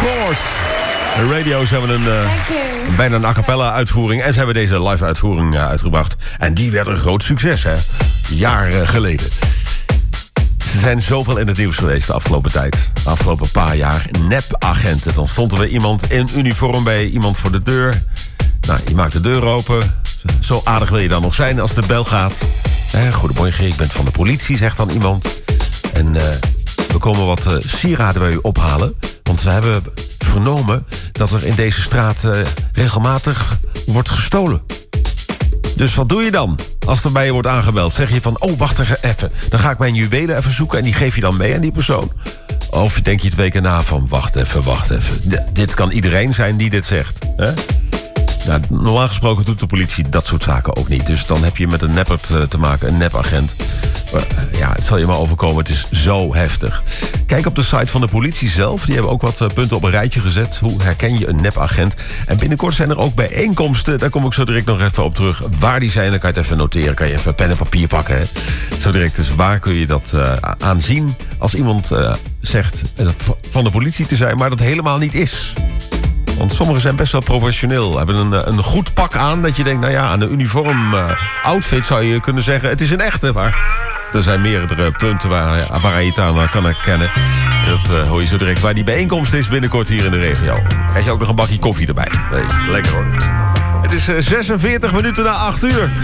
course. De radio's hebben een bijna een a cappella uitvoering. En ze hebben deze live uitvoering uitgebracht. En die werd een groot succes, hè. Jaren geleden. Ze zijn zoveel in het nieuws geweest de afgelopen tijd. De afgelopen paar jaar. Nepagenten. Dan stond er weer iemand in uniform bij iemand voor de deur. Nou, je maakt de deur open. Zo aardig wil je dan nog zijn als de bel gaat. Goedemorgen, ik ben van de politie, zegt dan iemand. En we komen wat sieraden bij u ophalen. Want we hebben vernomen dat er in deze straat regelmatig wordt gestolen. Dus wat doe je dan als er bij je wordt aangebeld? Zeg je van, oh, wacht even. Dan ga ik mijn juwelen even zoeken en die geef je dan mee aan die persoon. Of denk je 2 keer na van, wacht even. Dit kan iedereen zijn die dit zegt. Hè? Nou, normaal gesproken doet de politie dat soort zaken ook niet. Dus dan heb je met een neppert te maken, een nepagent. Ja, het zal je maar overkomen. Het is zo heftig. Kijk op de site van de politie zelf. Die hebben ook wat punten op een rijtje gezet. Hoe herken je een nepagent? En binnenkort zijn er ook bijeenkomsten. Daar kom ik zo direct nog even op terug. Waar die zijn, dan kan je het even noteren. Kan je even pen en papier pakken. Hè? Zo direct. Dus waar kun je dat aanzien als iemand zegt van de politie te zijn, maar dat helemaal niet is? Want sommigen zijn best wel professioneel. Hebben een goed pak aan. Dat je denkt, nou ja, aan de uniform outfit zou je kunnen zeggen, het is een echte. Maar er zijn meerdere punten waar je het aan kan herkennen. Dat hoor je zo direct waar die bijeenkomst is binnenkort hier in de regio. Krijg je ook nog een bakje koffie erbij. Nee, lekker hoor. Het is 46 minuten na 8 uur.